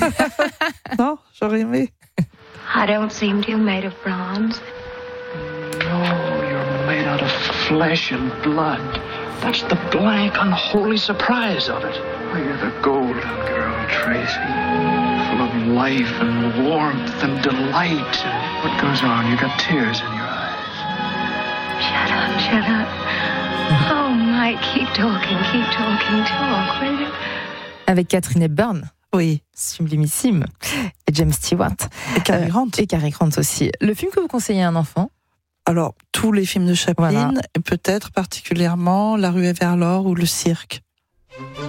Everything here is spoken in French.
Non, j'aurais aimé. I don't seem to be made of bronze. No, you're made out of flesh and blood. That's the blank, unholy surprise of it. Oh, you're the golden girl, Tracy. Full of life and warmth and delight. What goes on? You got tears in your eyes. Shut up. Oh, Mike, keep talking, talk, will you? Avec Catherine Hepburn. Oui. Sublimissime. Et James Stewart. Et Cary Grant. Et Cary Grant aussi. Le film que vous conseillez à un enfant? Alors, tous les films de Chaplin, Voilà. et peut-être particulièrement La Ruée vers l'or ou Le Cirque.